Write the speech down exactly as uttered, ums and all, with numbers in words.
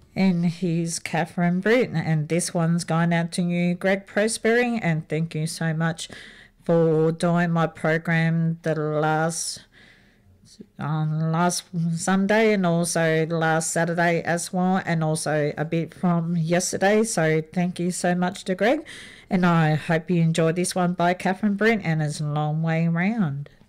And here's Catherine Britt, and this one's going out to you, Greg Prosperry, and thank you so much for doing my program the last um, last Sunday and also last Saturday as well, and also a bit from yesterday. So thank you so much to Greg, and I hope you enjoyed this one by Catherine Britt, and it's a long way round.